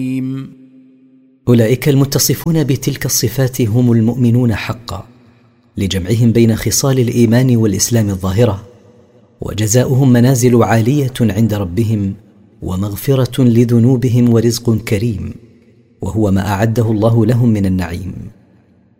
أولئك المتصفون بتلك الصفات هم المؤمنون حقا، لجمعهم بين خصال الإيمان والإسلام الظاهرة، وجزاؤهم منازل عالية عند ربهم ومغفرة لذنوبهم ورزق كريم، وهو ما أعده الله لهم من النعيم.